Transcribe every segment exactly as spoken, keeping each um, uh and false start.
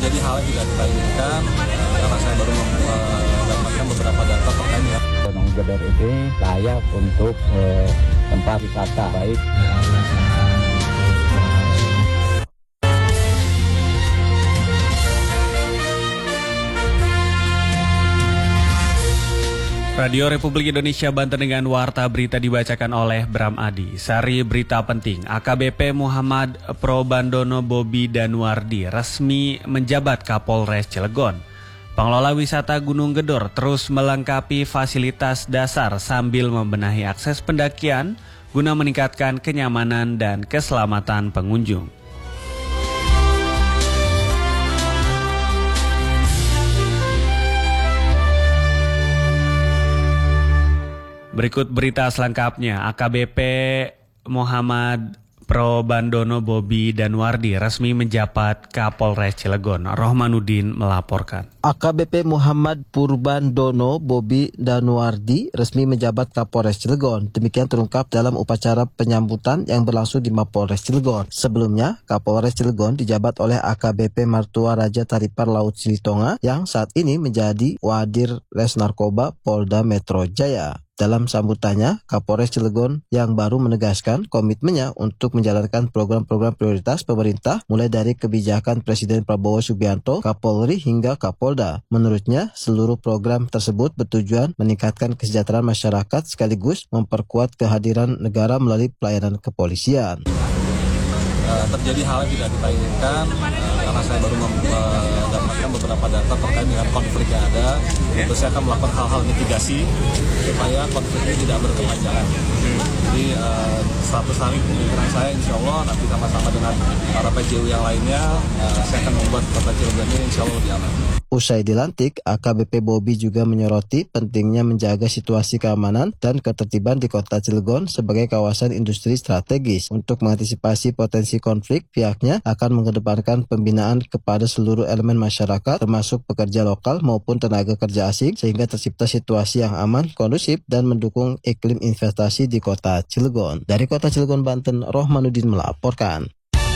terjadi hal yang tidak kita inginkan karena saya baru mendapatkan beberapa data terkait dengan Gunung Gedor ini layak untuk eh, tempat wisata baik. Radio Republik Indonesia Banten dengan warta berita dibacakan oleh Bram Adi. Sari berita penting, A K B P Muhammad Probandono Bobi Danuardi resmi menjabat Kapolres Cilegon. Pengelola wisata Gunung Gedor terus melengkapi fasilitas dasar sambil membenahi akses pendakian guna meningkatkan kenyamanan dan keselamatan pengunjung. Berikut berita selengkapnya. A K B P Muhammad Probandono Bobi Danuardi resmi menjabat Kapolres Cilegon. Rohmanuddin melaporkan. A K B P Muhammad Purbandono Bobi Danuardi resmi menjabat Kapolres Cilegon. Demikian terungkap dalam upacara penyambutan yang berlangsung di Mapolres Cilegon. Sebelumnya, Kapolres Cilegon dijabat oleh A K B P Martua Raja Taripar Laut Silitonga yang saat ini menjadi Wadir Res Narkoba Polda Metro Jaya. Dalam sambutannya, Kapolres Cilegon yang baru menegaskan komitmennya untuk menjalankan program-program prioritas pemerintah mulai dari kebijakan Presiden Prabowo Subianto, Kapolri hingga Kapolda. Menurutnya, seluruh program tersebut bertujuan meningkatkan kesejahteraan masyarakat sekaligus memperkuat kehadiran negara melalui pelayanan kepolisian. Uh, terjadi hal yang tidak kita inginkan uh, karena saya baru mendapatkan beberapa data terkait dengan konflik yang ada. Terus saya akan melakukan hal-hal mitigasi supaya konflik ini tidak berkepanjangan. Jadi uh, seratus hari kemungkinan saya insya Allah nanti sama-sama dengan para P J U yang lainnya uh, saya akan membuat kota Cilegon ini insya Allah lebih aman. Usai dilantik, A K B P Bobi juga menyoroti pentingnya menjaga situasi keamanan dan ketertiban di kota Cilegon sebagai kawasan industri strategis. Untuk mengantisipasi potensi konflik, pihaknya akan mengedepankan pembinaan kepada seluruh elemen masyarakat, termasuk pekerja lokal maupun tenaga kerja asing, sehingga tercipta situasi yang aman, kondusif, dan mendukung iklim investasi di kota Cilegon. Dari kota Cilegon, Banten, Rohmanuddin melaporkan.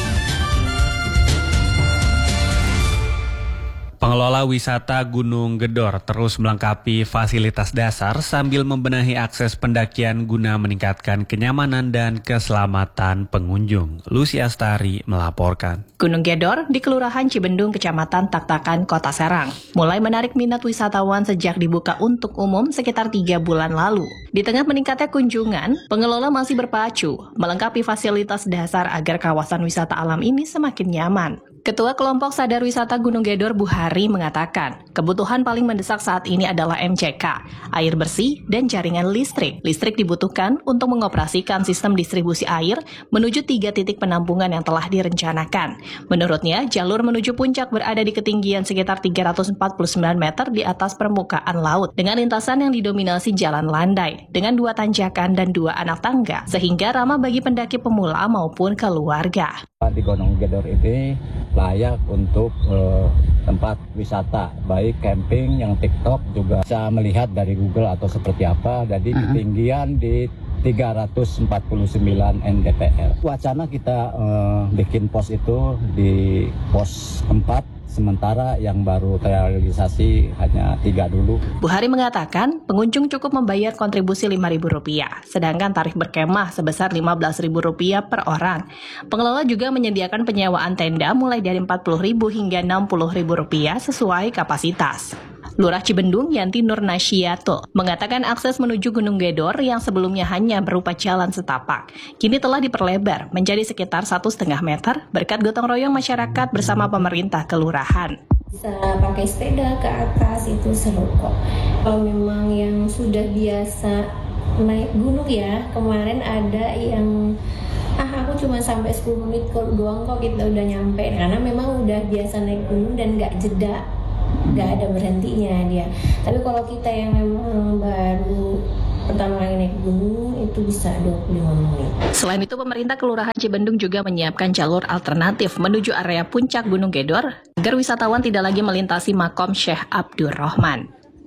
Pengelola wisata Gunung Gedor terus melengkapi fasilitas dasar sambil membenahi akses pendakian guna meningkatkan kenyamanan dan keselamatan pengunjung. Lucy Astari melaporkan. Gunung Gedor di Kelurahan Cibendung, Kecamatan Taktakan, Kota Serang, mulai menarik minat wisatawan sejak dibuka untuk umum sekitar tiga bulan lalu. Di tengah meningkatnya kunjungan, pengelola masih berpacu melengkapi fasilitas dasar agar kawasan wisata alam ini semakin nyaman. Ketua Kelompok Sadar Wisata Gunung Gedor Buhari mengatakan, kebutuhan paling mendesak saat ini adalah M C K, air bersih, dan jaringan listrik. Listrik dibutuhkan untuk mengoperasikan sistem distribusi air menuju tiga titik penampungan yang telah direncanakan. Menurutnya, jalur menuju puncak berada di ketinggian sekitar tiga ratus empat puluh sembilan meter di atas permukaan laut, dengan lintasan yang didominasi jalan landai, dengan dua tanjakan dan dua anak tangga, sehingga ramah bagi pendaki pemula maupun keluarga. Di Gunung Gedor ini layak untuk uh, tempat wisata, baik camping yang TikTok juga bisa melihat dari Google atau seperti apa. Jadi uh-huh. ketinggian di tiga ratus empat puluh sembilan N D P L. Wacana kita uh, bikin pos itu di pos empat, sementara yang baru terrealisasi hanya tiga dulu. Buhari mengatakan pengunjung cukup membayar kontribusi lima ribu rupiah, sedangkan tarif berkemah sebesar lima belas ribu rupiah per orang. Pengelola juga menyediakan penyewaan tenda mulai dari empat puluh ribu hingga enam puluh ribu rupiah sesuai kapasitas. Lurah Cibendung Yanti Nurnasyiatul mengatakan akses menuju Gunung Gedor yang sebelumnya hanya berupa jalan setapak, kini telah diperlebar menjadi sekitar satu setengah meter berkat gotong royong masyarakat bersama pemerintah kelurahan. Bisa pakai sepeda ke atas, itu seru kok. Kalau memang yang sudah biasa naik gunung ya, kemarin ada yang ah aku cuma sampai sepuluh menit doang kok kita udah nyampe, karena memang udah biasa naik gunung dan gak jeda, nggak ada berhentinya dia. Tapi kalau kita yang memang baru pertama kali naik gunung itu bisa dua puluh lima menit. Selain itu, pemerintah Kelurahan Cibendung juga menyiapkan jalur alternatif menuju area puncak Gunung Gedor agar wisatawan tidak lagi melintasi makom Syekh Abdurrahman.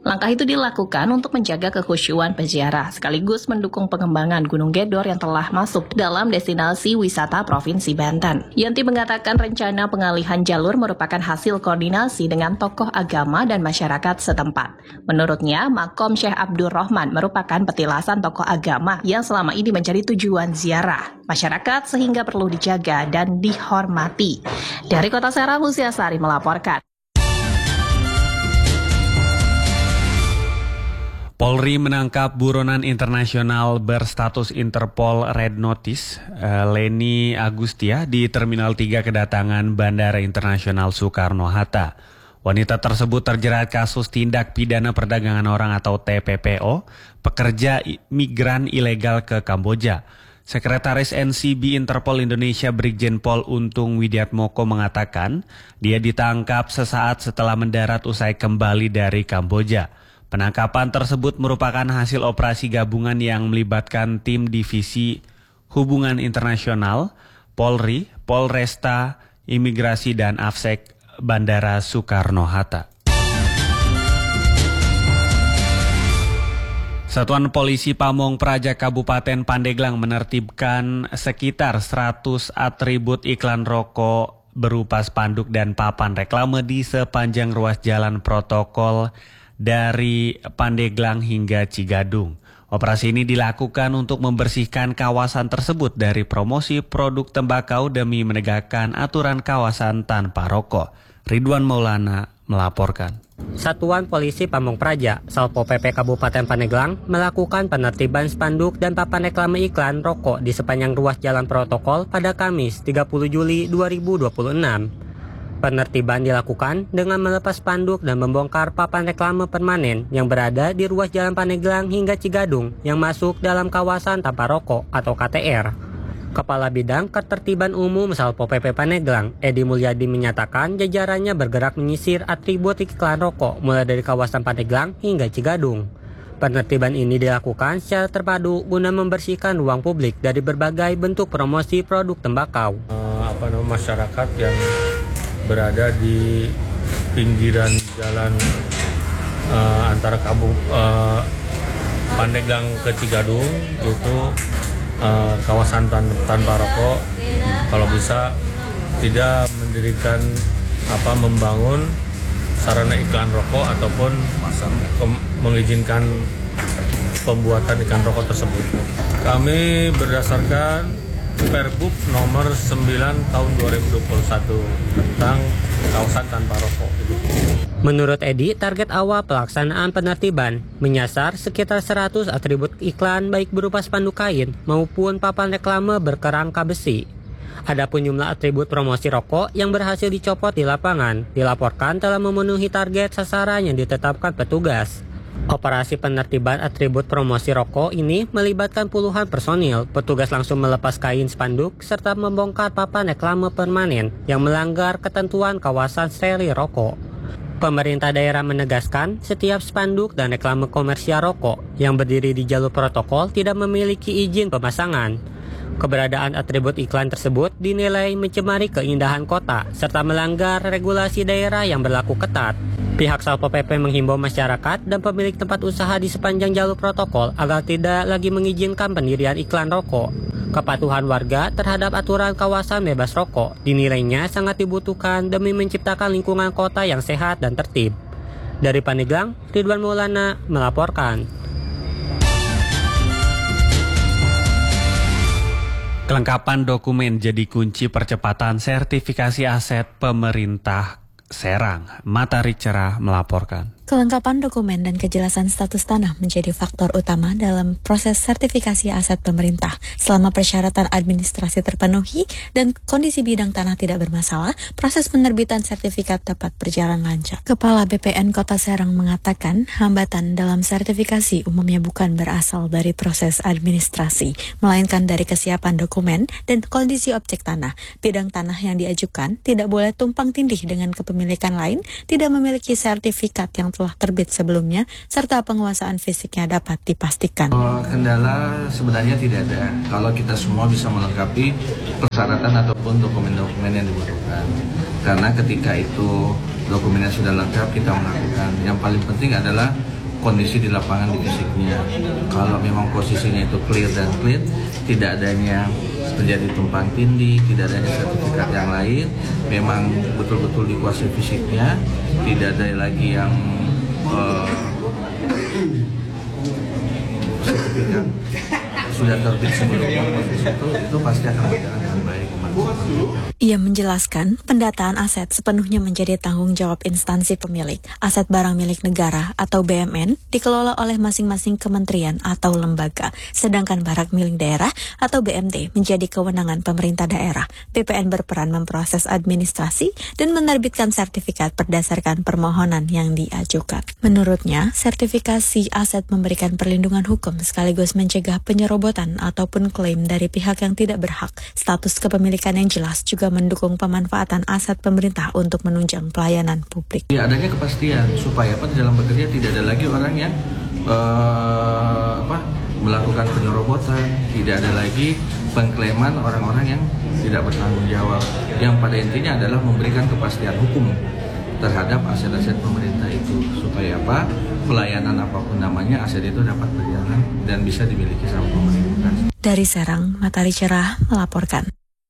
Langkah itu dilakukan untuk menjaga kekhusyuan peziarah, sekaligus mendukung pengembangan Gunung Gedor yang telah masuk dalam destinasi wisata Provinsi Banten. Yanti mengatakan rencana pengalihan jalur merupakan hasil koordinasi dengan tokoh agama dan masyarakat setempat. Menurutnya, Makom Syekh Abdul Rahman merupakan petilasan tokoh agama yang selama ini menjadi tujuan ziarah masyarakat sehingga perlu dijaga dan dihormati. Dari Kota Serang, Lucia Sari melaporkan. Polri menangkap buronan internasional berstatus Interpol Red Notice, Leni Agustia, di Terminal tiga kedatangan Bandara Internasional Soekarno-Hatta. Wanita tersebut terjerat kasus tindak pidana perdagangan orang atau T P P O, pekerja migran ilegal ke Kamboja. Sekretaris N C B Interpol Indonesia Brigjen Pol Untung Widiatmoko mengatakan dia ditangkap sesaat setelah mendarat usai kembali dari Kamboja. Penangkapan tersebut merupakan hasil operasi gabungan yang melibatkan tim divisi hubungan internasional, Polri, Polresta, Imigrasi, dan Afsek Bandara Soekarno-Hatta. Satuan Polisi Pamong Praja Kabupaten Pandeglang menertibkan sekitar seratus atribut iklan rokok berupa spanduk dan papan reklame di sepanjang ruas jalan protokol dari Pandeglang hingga Cigadung. Operasi ini dilakukan untuk membersihkan kawasan tersebut dari promosi produk tembakau demi menegakkan aturan kawasan tanpa rokok. Ridwan Maulana melaporkan. Satuan Polisi Pamong Praja, Salpo P P Kabupaten Pandeglang, melakukan penertiban spanduk dan papan reklame iklan rokok di sepanjang ruas jalan protokol pada Kamis tiga puluh Juli dua ribu dua puluh enam. Penertiban dilakukan dengan melepas spanduk dan membongkar papan reklame permanen yang berada di ruas jalan Pandeglang hingga Cigadung yang masuk dalam kawasan tanpa rokok atau K T R. Kepala Bidang Ketertiban Umum Salpo P P Pandeglang, Edi Mulyadi, menyatakan jajarannya bergerak menyisir atribut iklan rokok mulai dari kawasan Pandeglang hingga Cigadung. Penertiban ini dilakukan secara terpadu guna membersihkan ruang publik dari berbagai bentuk promosi produk tembakau. Uh, apa namanya masyarakat yang berada di pinggiran jalan uh, antara Kabung uh, Pandeglang ke Cigadung, itu uh, kawasan tan tanpa rokok, kalau bisa tidak mendirikan apa membangun sarana iklan rokok ataupun mengizinkan pembuatan iklan rokok tersebut. Kami berdasarkan Pergub nomor sembilan tahun dua ribu dua puluh satu tentang kawasan tanpa rokok. Menurut Edi, target awal pelaksanaan penertiban menyasar sekitar seratus atribut iklan baik berupa spanduk kain maupun papan reklame berkerangka besi. Adapun jumlah atribut promosi rokok yang berhasil dicopot di lapangan dilaporkan telah memenuhi target sasaran yang ditetapkan petugas. Operasi penertiban atribut promosi rokok ini melibatkan puluhan personil. Petugas langsung melepas kain spanduk serta membongkar papan reklame permanen yang melanggar ketentuan kawasan steril rokok. Pemerintah daerah menegaskan setiap spanduk dan reklame komersial rokok yang berdiri di jalur protokol tidak memiliki izin pemasangan. Keberadaan atribut iklan tersebut dinilai mencemari keindahan kota serta melanggar regulasi daerah yang berlaku ketat. Pihak Salpo P P menghimbau masyarakat dan pemilik tempat usaha di sepanjang jalur protokol agar tidak lagi mengizinkan pendirian iklan rokok. Kepatuhan warga terhadap aturan kawasan bebas rokok dinilainya sangat dibutuhkan demi menciptakan lingkungan kota yang sehat dan tertib. Dari Pandeglang, Ridwan Maulana melaporkan. Kelengkapan dokumen jadi kunci percepatan sertifikasi aset pemerintah Serang. Matahari Cerah melaporkan. Kelengkapan dokumen dan kejelasan status tanah menjadi faktor utama dalam proses sertifikasi aset pemerintah. Selama persyaratan administrasi terpenuhi dan kondisi bidang tanah tidak bermasalah, proses penerbitan sertifikat dapat berjalan lancar. Kepala B P N Kota Serang mengatakan hambatan dalam sertifikasi umumnya bukan berasal dari proses administrasi, melainkan dari kesiapan dokumen dan kondisi objek tanah. Bidang tanah yang diajukan tidak boleh tumpang tindih dengan kepemilikan lain, tidak memiliki sertifikat yang telah terbit sebelumnya, serta penguasaan fisiknya dapat dipastikan. Kendala sebenarnya tidak ada kalau kita semua bisa melengkapi persyaratan ataupun dokumen-dokumen yang dibutuhkan. Karena ketika itu dokumennya sudah lengkap, kita melakukan. Yang paling penting adalah kondisi di lapangan di fisiknya. Kalau memang posisinya itu clear dan clean, tidak adanya terjadi tumpang tindih, tidak adanya sertifikat yang lain, memang betul-betul dikuasai fisiknya, tidak ada lagi yang uh, sertifikat sudah terbit sebelumnya, itu, itu pasti akan berjalan dengan baik. Ia menjelaskan pendataan aset sepenuhnya menjadi tanggung jawab instansi pemilik. Aset barang milik negara atau B M N dikelola oleh masing-masing kementerian atau lembaga, sedangkan barang milik daerah atau B M T menjadi kewenangan pemerintah daerah. B P N berperan memproses administrasi dan menerbitkan sertifikat berdasarkan permohonan yang diajukan. Menurutnya, sertifikasi aset memberikan perlindungan hukum sekaligus mencegah penyerobotan ataupun klaim dari pihak yang tidak berhak. Status kepemilikan yang jelas juga mendukung pemanfaatan aset pemerintah untuk menunjang pelayanan publik. Ya, adanya kepastian supaya apa di dalam bekerja tidak ada lagi orang yang uh, apa melakukan penyerobotan, tidak ada lagi pengklaiman orang-orang yang tidak bertanggung jawab. Yang pada intinya adalah memberikan kepastian hukum terhadap aset-aset pemerintah itu supaya apa pelayanan apapun namanya aset itu dapat berjalan dan bisa dimiliki sama pemerintah. Dari Serang, Matahari Cerah melaporkan.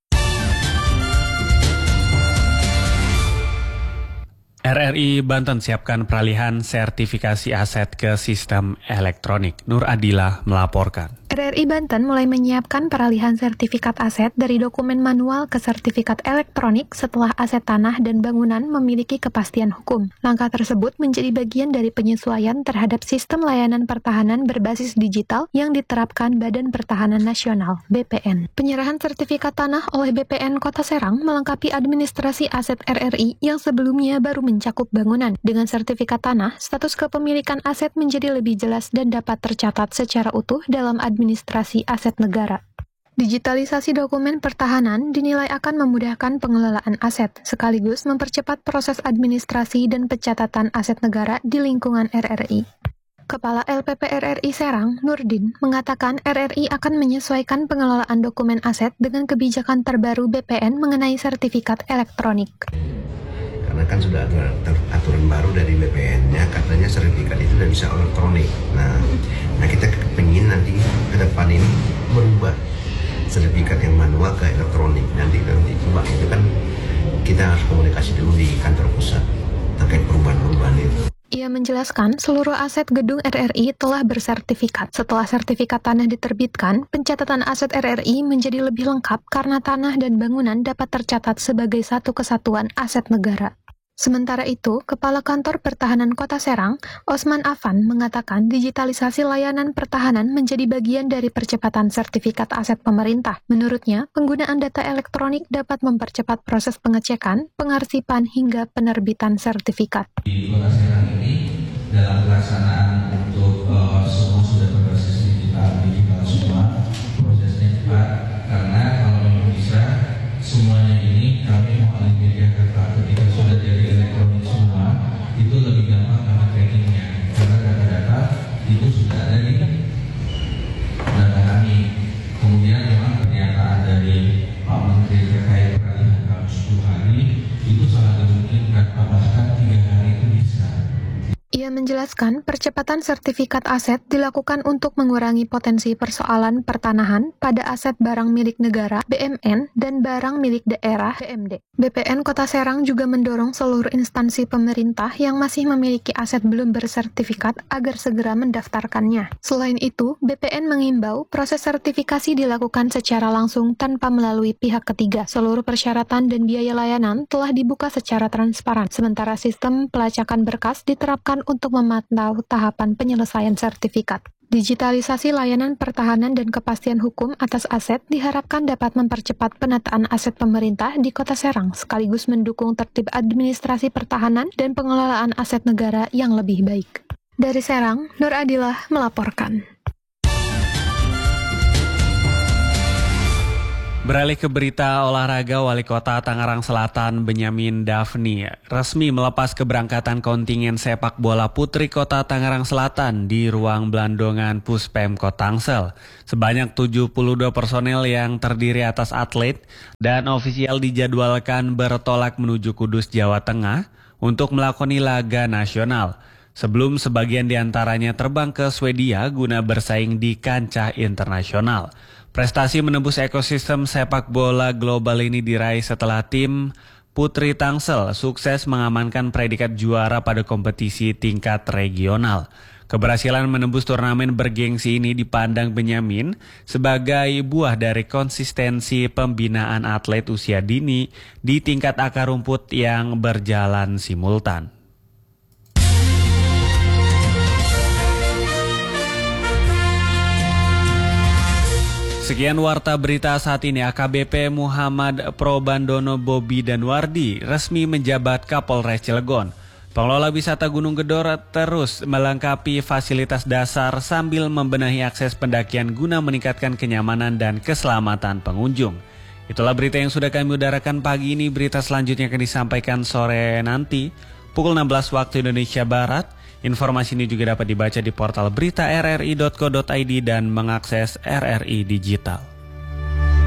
R R I Banten siapkan peralihan sertifikasi aset ke sistem elektronik. Nur Adila melaporkan. R R I Banten mulai menyiapkan peralihan sertifikat aset dari dokumen manual ke sertifikat elektronik setelah aset tanah dan bangunan memiliki kepastian hukum. Langkah tersebut menjadi bagian dari penyesuaian terhadap sistem layanan pertahanan berbasis digital yang diterapkan Badan Pertahanan Nasional B P N. Penyerahan sertifikat tanah oleh B P N Kota Serang melengkapi administrasi aset R R I yang sebelumnya baru mencakup bangunan. Dengan sertifikat tanah, status kepemilikan aset menjadi lebih jelas dan dapat tercatat secara utuh dalam administrasi aset negara. Digitalisasi dokumen pertahanan dinilai akan memudahkan pengelolaan aset, sekaligus mempercepat proses administrasi dan pencatatan aset negara di lingkungan R R I. Kepala L P P R R I Serang, Nurdin, mengatakan R R I akan menyesuaikan pengelolaan dokumen aset dengan kebijakan terbaru B P N mengenai sertifikat elektronik. Karena kan sudah ada aturan baru dari B P N-nya, katanya sertifikat itu sudah bisa elektronik. Nah, nah kita pengen nanti ke depan ini berubah sertifikat yang manual ke elektronik. Nanti nanti coba itu kan kita harus komunikasi dulu di kantor pusat terkait perubahan-perubahan itu. Ia menjelaskan seluruh aset gedung R R I telah bersertifikat. Setelah sertifikat tanah diterbitkan, pencatatan aset R R I menjadi lebih lengkap karena tanah dan bangunan dapat tercatat sebagai satu kesatuan aset negara. Sementara itu, Kepala Kantor Pertahanan Kota Serang, Osman Afan, mengatakan digitalisasi layanan pertahanan menjadi bagian dari percepatan sertifikat aset pemerintah. Menurutnya, penggunaan data elektronik dapat mempercepat proses pengecekan, pengarsipan, hingga penerbitan sertifikat. Di Kota Serang ini, dalam pelaksanaan untuk uh, semua sudah berbasis digital, digital semua, prosesnya cepat, karena kalau memang bisa, semuanya ini kami mau alih media kata ketika sudah jadi elektronik semua itu lebih gampang kami trackingnya karena data-data itu sudah ada di data kami. Kemudian memang pernyataan dari Pak Menteri terkait peralihan kamu sepuluh hari itu sangat dimungkinkan, apakah tiga hari itu bisa. Ia menjelaskan percepatan sertifikat aset dilakukan untuk mengurangi potensi persoalan pertanahan pada aset barang milik negara B M N dan barang milik daerah B M D. B P N Kota Serang juga mendorong seluruh instansi pemerintah yang masih memiliki aset belum bersertifikat agar segera mendaftarkannya. Selain itu, B P N mengimbau proses sertifikasi dilakukan secara langsung tanpa melalui pihak ketiga. Seluruh persyaratan dan biaya layanan telah dibuka secara transparan, sementara sistem pelacakan berkas diterapkan untuk memantau tahapan penyelesaian sertifikat. Digitalisasi layanan pertahanan dan kepastian hukum atas aset diharapkan dapat mempercepat penataan aset pemerintah di Kota Serang, sekaligus mendukung tertib administrasi pertahanan dan pengelolaan aset negara yang lebih baik. Dari Serang, Nur Adilah melaporkan. Beralih ke berita olahraga, Wali Kota Tangerang Selatan Benyamin Daphni resmi melepas keberangkatan kontingen sepak bola putri Kota Tangerang Selatan di ruang Blandongan Puspemkot Tangsel. Sebanyak tujuh puluh dua personel yang terdiri atas atlet dan ofisial dijadwalkan bertolak menuju Kudus, Jawa Tengah untuk melakoni laga nasional. sebelum sebagian diantaranya terbang ke Swedia guna bersaing di kancah internasional. Prestasi menembus ekosistem sepak bola global ini diraih setelah tim Putri Tangsel sukses mengamankan predikat juara pada kompetisi tingkat regional. Keberhasilan menembus turnamen bergengsi ini dipandang Benyamin sebagai buah dari konsistensi pembinaan atlet usia dini di tingkat akar rumput yang berjalan simultan. Sekian warta berita saat ini. A K B P Muhammad Probandono Bobi Danwardi resmi menjabat Kapolres Cilegon. Pengelola wisata Gunung Gedor terus melengkapi fasilitas dasar sambil membenahi akses pendakian guna meningkatkan kenyamanan dan keselamatan pengunjung. Itulah berita yang sudah kami udarakan pagi ini. Berita selanjutnya akan disampaikan sore nanti pukul enam belas waktu Indonesia Barat. Informasi ini juga dapat dibaca di portal berita r r i dot co dot i d dan mengakses R R I Digital.